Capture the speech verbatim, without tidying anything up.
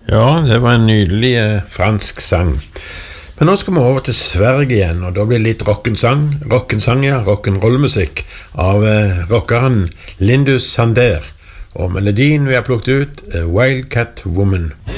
Ja, det var en nydelig eh, fransk sang. Men nå skal vi over til Sverige igjen, og da blir det litt rock'n'sang, rock'n'sang, ja, rock'n'roll-musikk av eh, rockeren Lindus Sander. Og melodien vi har plukket ut er Wildcat Woman.